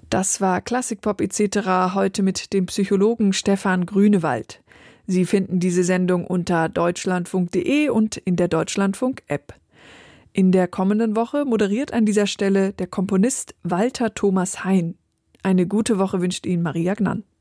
Das war Klassikpop etc. heute mit dem Psychologen Stefan Grünewald. Sie finden diese Sendung unter deutschlandfunk.de und in der Deutschlandfunk-App. In der kommenden Woche moderiert an dieser Stelle der Komponist Walter Thomas Hein. Eine gute Woche wünscht Ihnen Maria Gnann.